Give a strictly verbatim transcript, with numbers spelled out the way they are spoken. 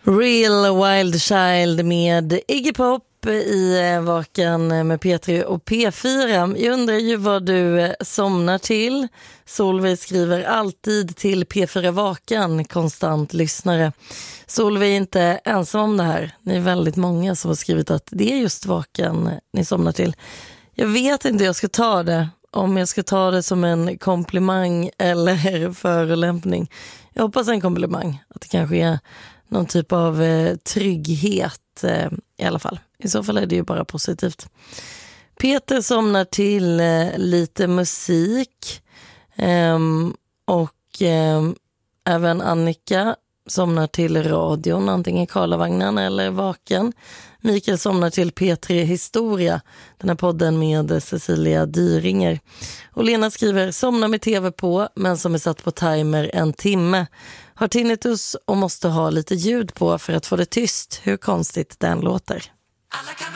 Real Wild Child med Iggy Pop i Vaken med P tre och P fyra. Jag undrar ju vad du somnar till. Solveig skriver alltid till P fyra Vaken, konstant lyssnare. Solveig är inte ensam om det här. Ni är väldigt många som har skrivit att det är just Vaken ni somnar till. Jag vet inte hur jag ska ta det. Om jag ska ta det som en komplimang eller förolämpning. Jag hoppas en komplimang. Att det kanske är någon typ av eh, trygghet eh, i alla fall. I så fall är det ju bara positivt. Peter somnar till eh, lite musik. Ehm, och eh, även Annika somnar till radion, antingen Karlavagnen eller Vaken. Mikael somnar till P tre Historia, den här podden med Cecilia Dyringer. Och Lena skriver, somnar med tv på men som är satt på timer en timme. Har tinnitus och måste ha lite ljud på för att få det tyst. Hur konstigt den låter.